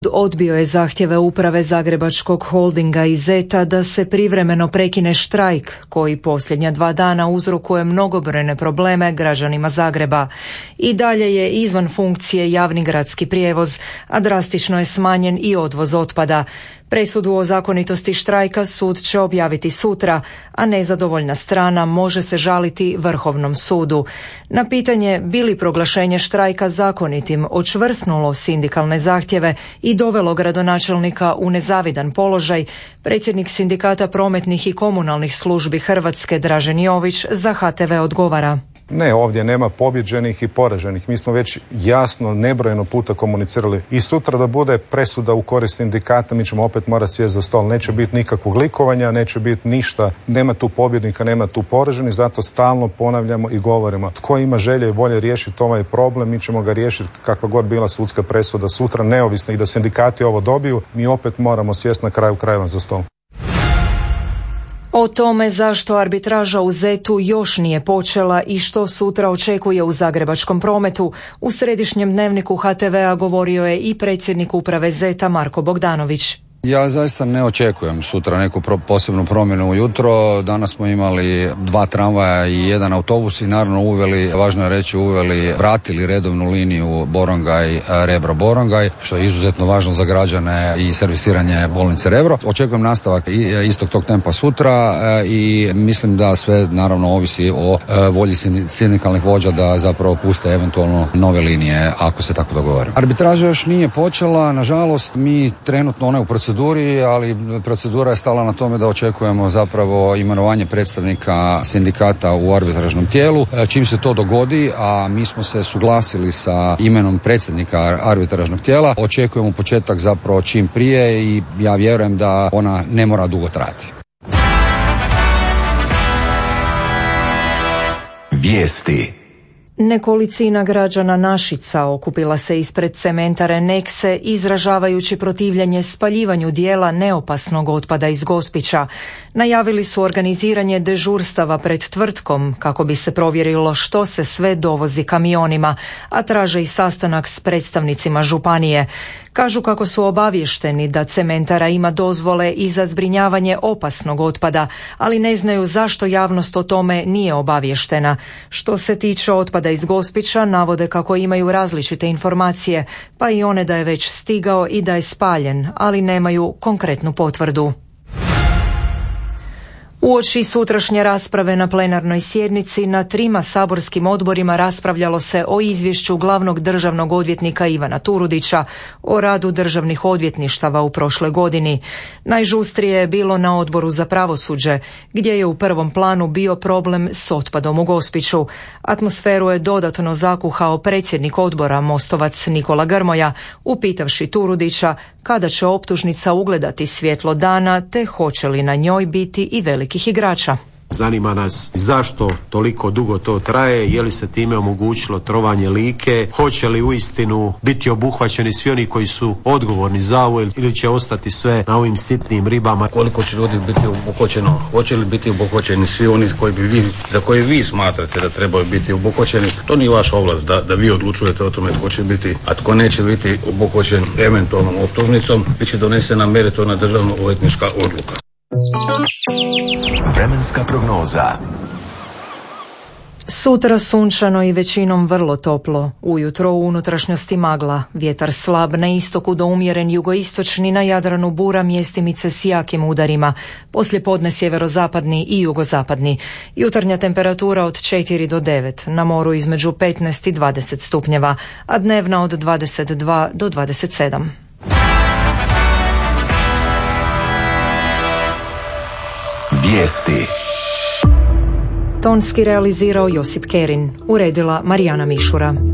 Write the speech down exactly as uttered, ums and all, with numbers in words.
Odbio je zahtjeve uprave Zagrebačkog holdinga i Zeta da se privremeno prekine štrajk koji posljednja dva dana uzrokuje mnogobrojne probleme građanima Zagreba. I dalje je izvan funkcije javni gradski prijevoz, a drastično je smanjen i odvoz otpada. Presudu o zakonitosti štrajka sud će objaviti sutra, a nezadovoljna strana može se žaliti Vrhovnom sudu. Na pitanje bi li proglašenje štrajka zakonitim očvrsnulo sindikalne zahtjeve i dovelo gradonačelnika u nezavidan položaj, predsjednik Sindikata prometnih i komunalnih službi Hrvatske Dražen Jović za H T V odgovara. Ne, ovdje nema pobjeđenih i poraženih. Mi smo već jasno, nebrojeno puta komunicirali. I sutra da bude presuda u korist sindikata, mi ćemo opet morati sjesti za stol. Neće biti nikakvog likovanja, neće biti ništa. Nema tu pobjednika, nema tu poraženih, zato stalno ponavljamo i govorimo. Tko ima želje i volje riješiti ovaj problem, mi ćemo ga riješiti kakva god bila sudska presuda sutra, neovisno i da sindikati ovo dobiju, mi opet moramo sjesti na kraju krajeva za stol. O tome zašto arbitraža u Zetu još nije počela i što sutra očekuje u zagrebačkom prometu, u središnjem dnevniku H T V-a govorio je i predsjednik uprave Zeta Marko Bogdanović. Ja zaista ne očekujem sutra neku pro, posebnu promjenu ujutro. Danas smo imali dva tramvaja i jedan autobus i naravno uveli, važno je reći, uveli, vratili redovnu liniju Borongaj, Rebro, Borongaj, što je izuzetno važno za građane i servisiranje bolnice Rebro. Očekujem nastavak istog tog tempa sutra i mislim da sve naravno ovisi o volji sindikalnih vođa da zapravo puste eventualno nove linije ako se tako dogovore. Arbitraža još nije počela, nažalost mi trenutno ona je u proceduri, ali procedura je stala na tome da očekujemo zapravo imenovanje predstavnika sindikata u arbitražnom tijelu. Čim se to dogodi, a mi smo se suglasili sa imenom predsjednika arbitražnog tijela, očekujemo početak zapravo čim prije i ja vjerujem da ona ne mora dugo trajati. Vijesti. Nekolicina građana Našica okupila se ispred cementare Nekse izražavajući protivljenje spaljivanju dijela neopasnog otpada iz Gospića. Najavili su organiziranje dežurstava pred tvrtkom kako bi se provjerilo što se sve dovozi kamionima, a traže i sastanak s predstavnicima županije. Kažu kako su obavješteni da cementara ima dozvole i za zbrinjavanje opasnog otpada, ali ne znaju zašto javnost o tome nije obavještena. Što se tiče otpada iz Gospića, navode kako imaju različite informacije, pa i one da je već stigao i da je spaljen, ali nemaju konkretnu potvrdu. Uoči sutrašnje rasprave na plenarnoj sjednici na trima saborskim odborima raspravljalo se o izvješću glavnog državnog odvjetnika Ivana Turudića o radu državnih odvjetništava u prošloj godini. Najžustrije je bilo na odboru za pravosuđe, gdje je u prvom planu bio problem s otpadom u Gospiću. Atmosferu je dodatno zakuhao predsjednik odbora Mostovac Nikola Grmoja, upitavši Turudića kada će optužnica ugledati svjetlo dana te hoće li na njoj biti i velikih igrača. Zanima nas zašto toliko dugo to traje, je li se time omogućilo trovanje Like, hoće li uistinu biti obuhvaćeni svi oni koji su odgovorni za ovo ili će ostati sve na ovim sitnim ribama. Koliko će ljudi biti obuhvaćeno, hoće li biti obuhvaćeni svi oni koji bi vi, za koje vi smatrate da trebaju biti obuhvaćeni, to nije vaša ovlast da, da vi odlučujete o tome tko će biti, a tko neće biti obuhvaćen eventualnom optužnicom, bit će donesena meritorna državno odvjetnička odluka. Vremenska prognoza. Sutra sunčano i većinom vrlo toplo. Ujutro u unutrašnjosti magla. Vjetar slab na istoku do umjeren jugoistočni, na Jadranu bura mjestimice s jakim udarima. Poslijepodne sjeverozapadni i jugozapadni. Jutarnja temperatura od četiri do devet. Na moru između petnaest i dvadeset stupnjeva, a dnevna od dvadeset dva do dvadeset sedam. Vijesti. Tonski realizirao Josip Kerin, uredila Marijana Mišura.